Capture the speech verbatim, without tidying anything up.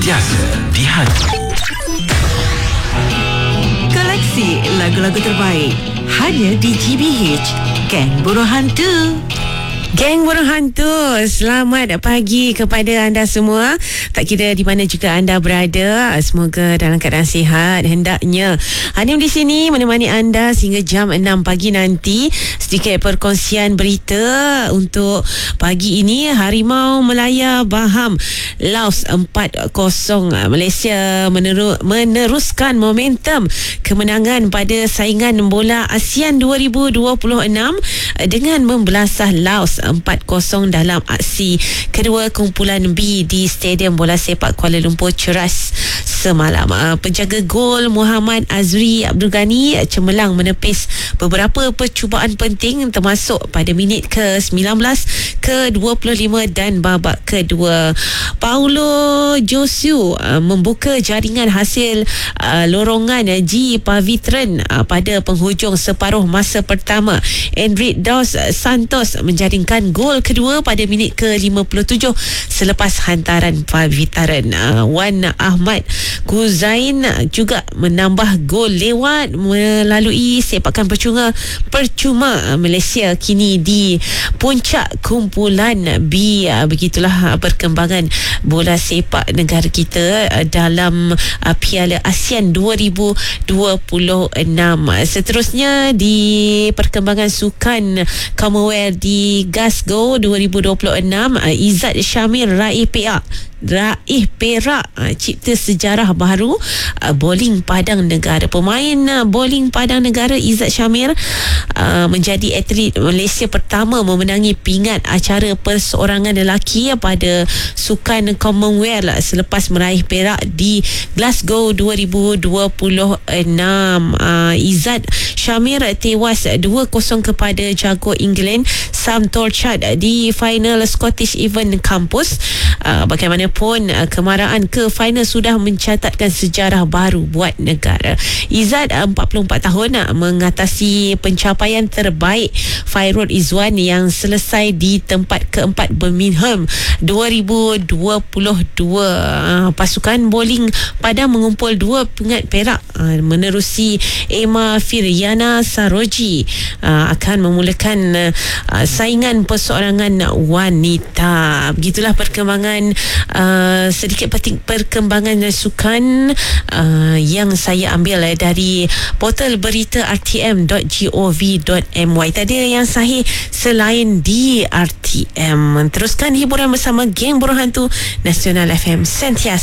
sentiasa di hati. Koleksi lagu-lagu terbaik hanya di G B H Geng Burung Hantu. Geng Burung Hantu, selamat pagi kepada anda semua. Tak kira di mana juga anda berada, semoga dalam keadaan sihat. Hendaknya Hanim di sini menemani anda sehingga jam enam pagi nanti. Sedikit perkongsian berita untuk pagi ini. Harimau Melaya Baham Laos empat kosong. Malaysia meneru- meneruskan momentum kemenangan pada saingan bola ASEAN dua ribu dua puluh enam dengan membelasah Laos empat kosong dalam aksi kedua kumpulan B di Stadium Bola Sepak Kuala Lumpur Ceras semalam. Penjaga gol Muhammad Azri Abdul Ghani cemerlang menepis beberapa percubaan penting termasuk pada minit ke sembilan belas, ke dua puluh lima dan babak kedua. Paulo Josu membuka jaringan hasil lorongan G Pavitran pada penghujung separuh masa pertama. Enric Dos Santos menjaringkan gol kedua pada minit ke lima puluh tujuh selepas hantaran Pavitran. Wan Ahmad Kuzain juga menambah gol lewat melalui sepakan percuma percuma Malaysia kini di puncak kumpulan B. Begitulah perkembangan bola sepak negara kita dalam Piala ASEAN dua ribu dua puluh enam. Seterusnya di perkembangan sukan Commonwealth di Glasgow dua ribu dua puluh enam, Izzat Syamir raih perak raih perak cipta sejarah baru bowling padang negara. Pemain bowling padang negara Izzat Syamir uh, menjadi atlet Malaysia pertama memenangi pingat acara perseorangan lelaki pada sukan Commonwealth selepas meraih perak di Glasgow dua ribu dua puluh enam. uh, Izzat Syamir tewas dua kosong kepada jago England Sam Torchard di final Scottish Event Campus. uh, Bagaimanapun uh, kemaraan ke final sudah mencatatkan sejarah baru buat negara. Izzat uh, empat puluh empat tahun uh, mengatasi pencapaian terbaik Fairul Izwan yang selesai di tempat keempat Birmingham dua ribu dua puluh dua. uh, Pasukan bowling padang mengumpul dua pingat perak uh, menerusi Emma Firyana Saroji uh, akan memulakan uh, saingan perseorangan wanita. Begitulah perkembangan uh, sedikit penting perkembangan sukan uh, yang saya ambil dari portal berita r t m dot gov dot my. Tadi yang sahih selain di R T M. Teruskan hiburan bersama Geng Burung Hantu Nasional F M sentiasa